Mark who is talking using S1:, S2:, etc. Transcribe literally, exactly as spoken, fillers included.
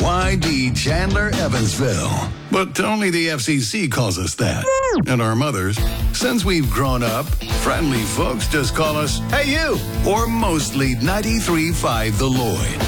S1: Y D Chandler Evansville. But only the F C C calls us that. And our mothers, since we've grown up, friendly folks just call us, "Hey you," or mostly ninety-three point five The Lloyd.